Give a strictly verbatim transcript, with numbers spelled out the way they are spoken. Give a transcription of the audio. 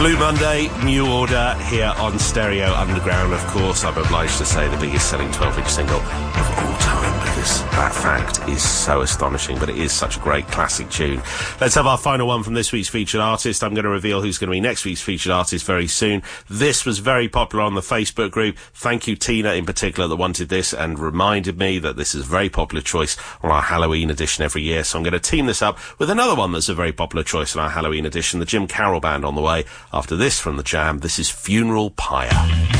Blue Monday, New Order, here on Stereo Underground. Of course, I'm obliged to say the biggest selling twelve-inch single of all time, because that fact is so astonishing, but it is such a great classic tune. Let's have our final one from this week's featured artist. I'm going to reveal who's going to be next week's featured artist very soon. This was very popular on the Facebook group. Thank you, Tina, in particular, that wanted this and reminded me that this is a very popular choice on our Halloween edition every year. So I'm going to team this up with another one that's a very popular choice on our Halloween edition, the Jim Carroll Band, on the way. After this from The Jam, this is Funeral Pyre.